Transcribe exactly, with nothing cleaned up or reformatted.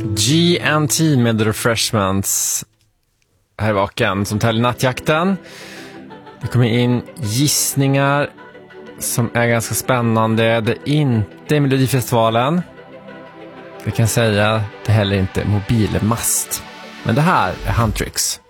G and T med The Refreshments här i Vaken som tävlar nattjakten. Det kommer in gissningar som är ganska spännande. Det är inte Melodifestivalen. Jag kan säga det heller inte mobilmast. Men det här är Huntrix.